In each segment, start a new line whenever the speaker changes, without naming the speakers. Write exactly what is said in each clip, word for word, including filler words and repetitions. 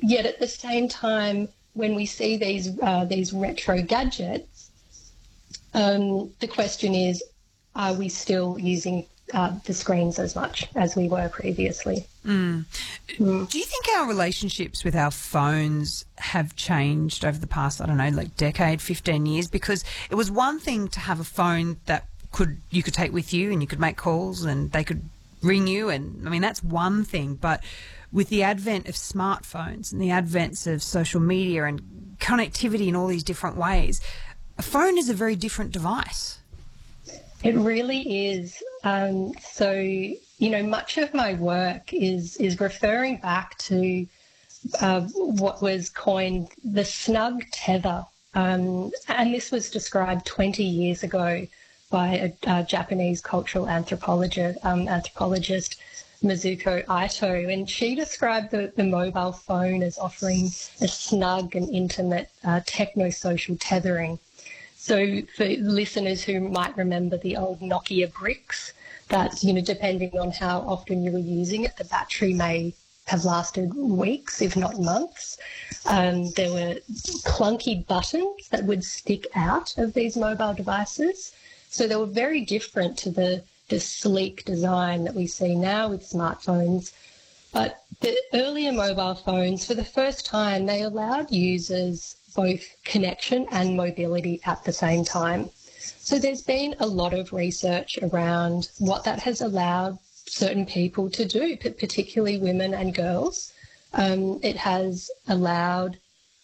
yet at the same time, when we see these uh, these retro gadgets, um, the question is, are we still using uh, the screens as much as we were previously?
Mm. Mm. Do you think our relationships with our phones have changed over the past, I don't know, like decade, fifteen years? Because it was one thing to have a phone that could you could take with you and you could make calls and they could ring you, and I mean that's one thing, but with the advent of smartphones and the advent of social media and connectivity in all these different ways, a phone is a very different device.
It really is. Um, so, you know, much of my work is is referring back to uh, what was coined the snug tether, um, and this was described twenty years ago by a, a Japanese cultural anthropologist, um, anthropologist Mizuko Ito, and she described the, the mobile phone as offering a snug and intimate uh, techno-social tethering. So for listeners who might remember the old Nokia bricks, that, you know, depending on how often you were using it, the battery may have lasted weeks, if not months. Um, there were clunky buttons that would stick out of these mobile devices. So they were very different to the, the sleek design that we see now with smartphones. But the earlier mobile phones, for the first time, they allowed users both connection and mobility at the same time. So there's been a lot of research around what that has allowed certain people to do, particularly women and girls. Um, it has allowed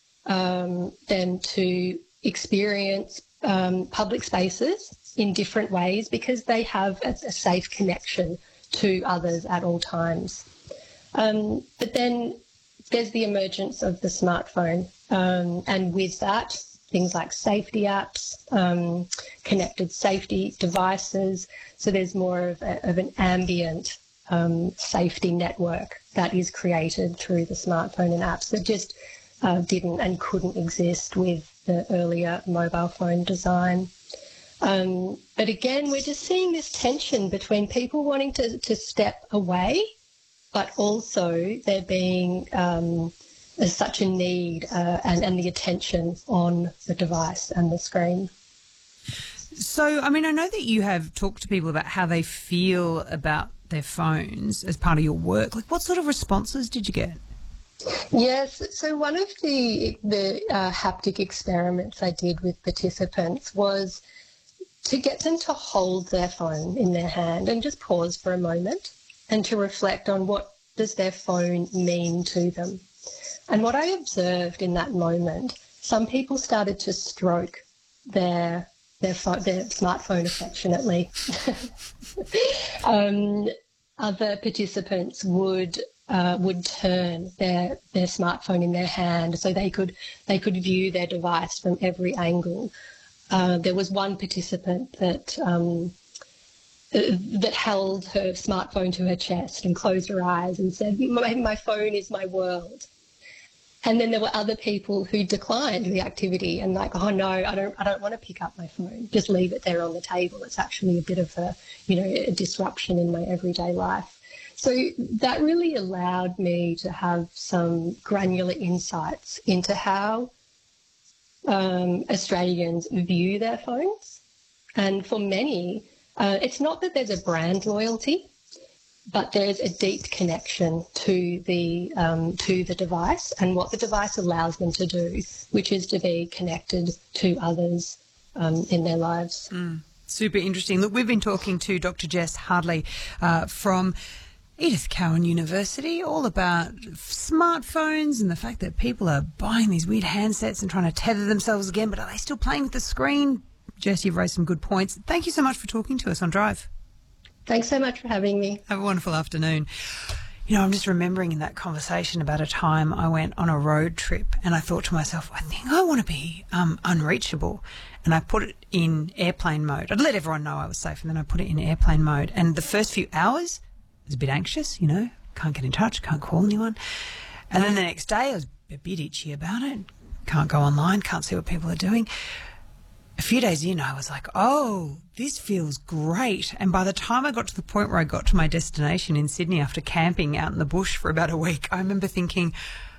um, them to experience um, public spaces in different ways because they have a, a safe connection to others at all times. Um, but then there's the emergence of the smartphone, um, and with that, things like safety apps, um, connected safety devices. So there's more of, a, of an ambient um, safety network that is created through the smartphone and apps that just uh, didn't and couldn't exist with the earlier mobile phone design. Um, but again, we're just seeing this tension between people wanting to, to step away, but also there being um, such a need uh, and, and the attention on the device and the screen.
So, I mean, I know that you have talked to people about how they feel about their phones as part of your work. Like, what sort of responses did you get?
Yes, so one of the, the uh, haptic experiments I did with participants was to get them to hold their phone in their hand and just pause for a moment and to reflect on what does their phone mean to them. And what I observed in that moment, some people started to stroke their their, phone, their smartphone affectionately. um, other participants would uh, would turn their their smartphone in their hand so they could they could view their device from every angle. Uh, there was one participant that um, that held her smartphone to her chest and closed her eyes and said, my, my phone is my world. And then there were other people who declined the activity and like, oh no, I don't I don't want to pick up my phone. Just leave it there on the table. It's actually a bit of a, you know, a disruption in my everyday life. So that really allowed me to have some granular insights into how um, Australians view their phones. And for many, uh, it's not that there's a brand loyalty, but there's a deep connection to the um, to the device and what the device allows them to do, which is to be connected to others um, in their lives.
Mm, super interesting. Look, we've been talking to Doctor Jess Hardley uh, from Edith Cowan University, all about smartphones and the fact that people are buying these weird handsets and trying to tether themselves again, but are they still playing with the screen? Jess, you've raised some good points. Thank you so much for talking to us on Drive.
Thanks so much for having me.
Have a wonderful afternoon. You know, I'm just remembering in that conversation about a time I went on a road trip and I thought to myself, I think I want to be um, unreachable. And I put it in airplane mode. I'd let everyone know I was safe and then I put it in airplane mode. And the first few hours, I was a bit anxious, you know, can't get in touch, can't call anyone. And then the next day I was a bit itchy about it. Can't go online, can't see what people are doing. A few days in, I was like, oh, this feels great. And by the time I got to the point where I got to my destination in Sydney after camping out in the bush for about a week, I remember thinking,